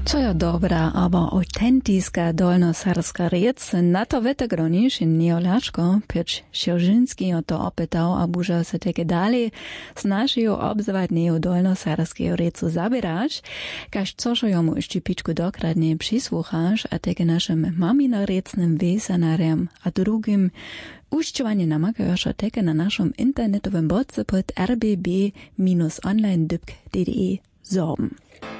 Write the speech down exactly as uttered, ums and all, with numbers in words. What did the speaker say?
Co je dobra, aber autentiska dolnoserska rec, na to vetegroniš in neolačko, peč Šiožinski o to opytał, a buža se teke dalej z našeju obzvadneju dolnoserskeju recu zabiraš, kaž cošo jomu ešte pičku dokradne přisłuchaš, a teke našim maminorecnym wesanarem, a drugim ušćovanje namakajošo teke na našom internetovem bodce pod r b b dash online dot d e zorben.